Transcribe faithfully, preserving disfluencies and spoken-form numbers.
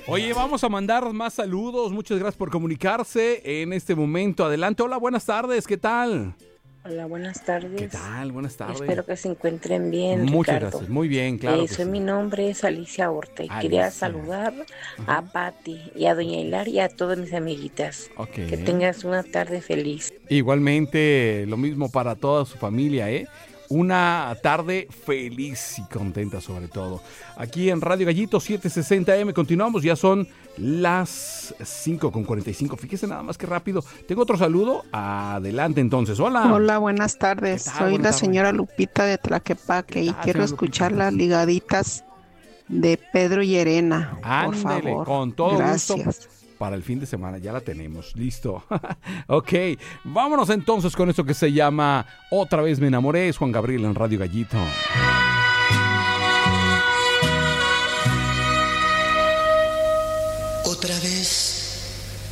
Oye, vamos a mandar más saludos. Muchas gracias por comunicarse en este momento. Adelante. Hola, buenas tardes. ¿Qué tal? Hola, buenas tardes. ¿Qué tal? Buenas tardes. Espero que se encuentren bien, Muchas Ricardo. gracias. Muy bien, claro. Eh, que soy sí. Mi nombre es Alicia Horta y Alicia. quería saludar Ajá. a Patti y a Doña Hilar y a todas mis amiguitas. Ok. Que tengas una tarde feliz. Igualmente, lo mismo para toda su familia, ¿eh? Una tarde feliz y contenta sobre todo. Aquí en Radio Gallito setecientos sesenta eme continuamos, ya son las cinco con cuarenta y cinco. Fíjese nada más que rápido. Tengo otro saludo. Adelante entonces. Hola. Hola, buenas tardes. ¿Qué tal? Soy Buenas la tardes. señora Lupita de Tlaquepaque y tal, quiero señora escuchar Lupita? las ligaditas de Pedro y Erena, por Ándele, favor. con todo Gracias. gusto. Para el fin de semana, ya la tenemos, listo. Ok, vámonos entonces con esto que se llama Otra vez me enamoré. Es Juan Gabriel en Radio Gallito. Otra vez